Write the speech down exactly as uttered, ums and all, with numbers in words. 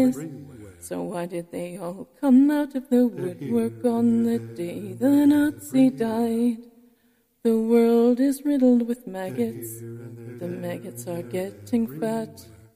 So why did they all come out of the woodwork on the day the Nazi died? The world is riddled with maggots. The maggots are getting fat.